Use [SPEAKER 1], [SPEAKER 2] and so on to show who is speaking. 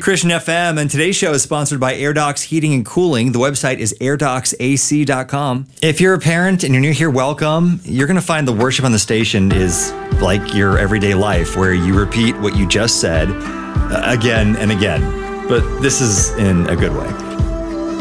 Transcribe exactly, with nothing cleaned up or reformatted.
[SPEAKER 1] Christian F M, and today's show is sponsored by AirDocs Heating and Cooling. The website is air docs a c dot com. If you're a parent and you're new here, welcome. You're going to find the worship on the station is like your everyday life, where you repeat what you just said uh, again and again. But this is in a good way.